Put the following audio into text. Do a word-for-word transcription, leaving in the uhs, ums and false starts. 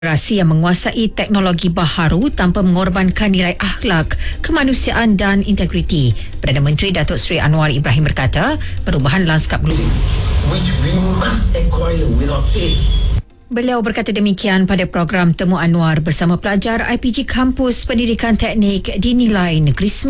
Generasi yang menguasai teknologi baharu tanpa mengorbankan nilai akhlak, kemanusiaan dan integriti. Perdana Menteri Datuk Seri Anwar Ibrahim berkata, perubahan lanskap global which we must acquire without faith. Beliau berkata demikian pada program Temu Anwar bersama pelajar I P G Kampus Pendidikan Teknik Dinilai Negeri Sembilan.